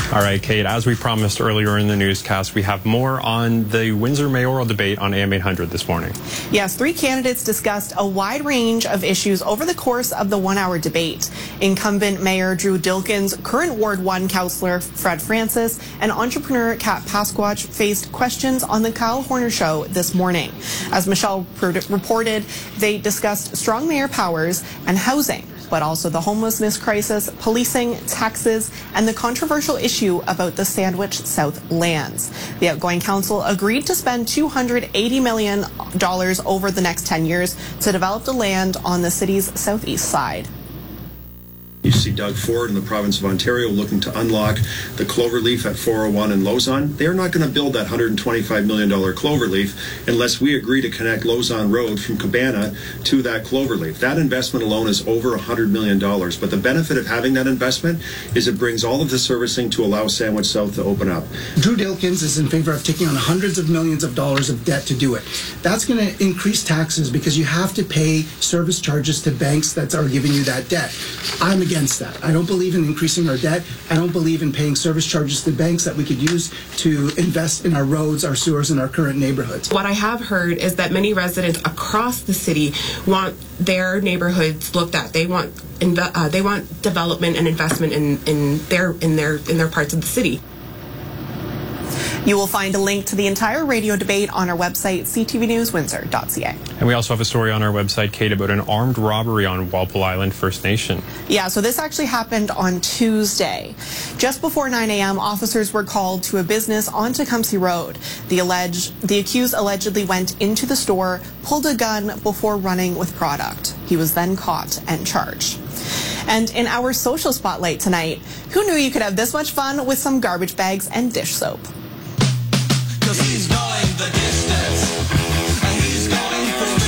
All right, Kate, as we promised earlier in the newscast, we have more on the Windsor mayoral debate on AM 800 this morning. Yes, 3 candidates discussed a wide range of issues over the course of the 1-hour debate. Incumbent Mayor Drew Dilkens, current Ward 1 Councillor Fred Francis, and entrepreneur Kat Pasquach faced questions on the Kyle Horner Show this morning. As Michelle reported, they discussed strong mayor powers and housing, but also the homelessness crisis, policing, taxes, and the controversial issue about the Sandwich South lands. The outgoing council agreed to spend $280 million over the next 10 years to develop the land on the city's southeast side. You see Doug Ford in the province of Ontario looking to unlock the Cloverleaf at 401 and Lausanne. They're not going to build that $125 million Cloverleaf unless we agree to connect Lausanne Road from Cabana to that Cloverleaf. That investment alone is over $100 million. But the benefit of having that investment is it brings all of the servicing to allow Sandwich South to open up. Drew Dilkens is in favor of taking on hundreds of millions of dollars of debt to do it. That's going to increase taxes because you have to pay service charges to banks that are giving you that debt. I'm against that. I don't believe in increasing our debt. I don't believe in paying service charges to banks that we could use to invest in our roads, our sewers, and our current neighborhoods. What I have heard is that many residents across the city want their neighborhoods looked at. They want development and investment in their parts of the city. You will find a link to the entire radio debate on our website, ctvnewswindsor.ca. And we also have a story on our website, Kate, about an armed robbery on Walpole Island First Nation. Yeah, so this actually happened on Tuesday. Just before 9 a.m., officers were called to a business on Tecumseh Road. The accused allegedly went into the store, pulled a gun before running with product. He was then caught and charged. And in our social spotlight tonight, who knew you could have this much fun with some garbage bags and dish soap? He's going the distance. He's going for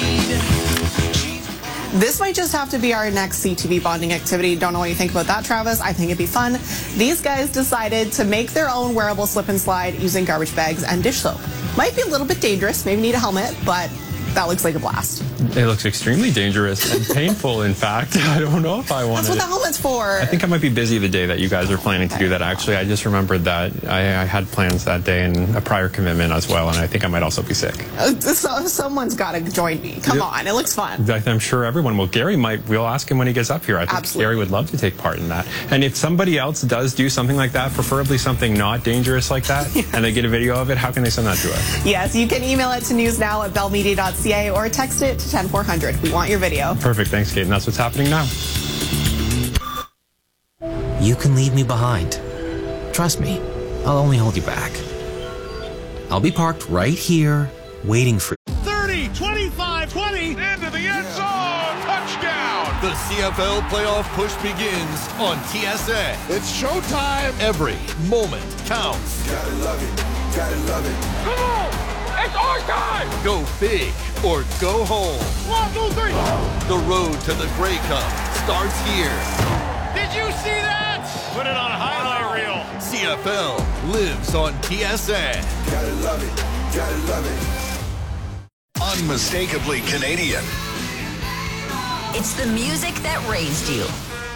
speed. This might just have to be our next CTV bonding activity. Don't know what you think about that, Travis. I think it'd be fun. These guys decided to make their own wearable slip and slide using garbage bags and dish soap. Might be a little bit dangerous, maybe need a helmet, but that looks like a blast. It looks extremely dangerous and painful, in fact. I don't know if I want to. That's what the helmet's for. I think I might be busy the day that you guys are planning to do that. Actually, I just remembered that I had plans that day and a prior commitment as well, and I think I might also be sick. So someone's got to join me. Come on, it looks fun. I'm sure everyone will. Gary might. We'll ask him when he gets up here. I think Absolutely. Gary would love to take part in that. And if somebody else does do something like that, preferably something not dangerous like that, and they get a video of it, how can they send that to us? Yes, you can email it to newsnow@bellmedia.ca or text it to 10400. We want your video. Perfect. Thanks, Kate. And that's what's happening now. You can leave me behind. Trust me, I'll only hold you back. I'll be parked right here, waiting for 30, 25, 20, into the end zone, touchdown! The CFL playoff push begins on TSN. It's showtime. Every moment counts. Gotta love it. Gotta love it. Come on! It's our time! Go big or go home. 1, 2, 3. The road to the Grey Cup starts here. Did you see that? Put it on a highlight reel. CFL lives on TSN. Gotta love it. Gotta love it. Unmistakably Canadian. It's the music that raised you.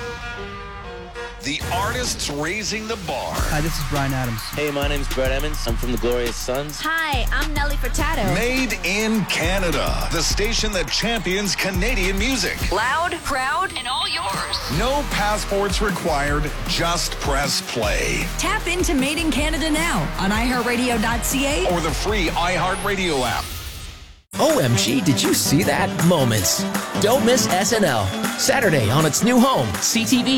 The artists raising the bar. Hi, this is Brian Adams. Hey, my name's Brett Emmons. I'm from the Glorious Sons. Hi, I'm Nelly Furtado. Made in Canada. The station that champions Canadian music. Loud, proud, and all yours. No passports required. Just press play. Tap into Made in Canada now on iHeartRadio.ca Or the free iHeartRadio app. OMG, did you see that? Moments. Don't miss SNL. Saturday on its new home, CTV.